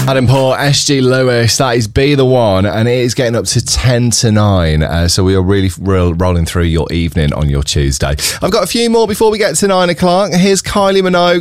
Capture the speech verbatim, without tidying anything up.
Adam Paul, S G Lewis, that is Be The One, and it is getting up to ten to nine, uh, so we are really real, rolling through your evening on your Tuesday. I've got a few more before we get to nine o'clock. Here's Kylie Minogue.